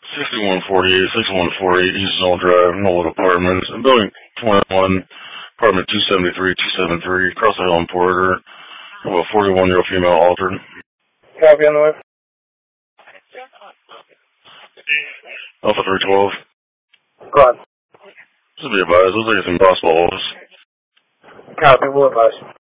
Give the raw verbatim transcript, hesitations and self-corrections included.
sixty-one forty-eight, sixty-one forty-eight East Zone Drive, Norwood Apartments, Building twenty-one, Apartment two seventy-three, two seventy-three, across the hill in Porter. Have a forty-one-year-old female altered. Copy on the way. Alpha three twelve. Go on. Just be advised, looks like it's in possible holes. Copy, we'll advise.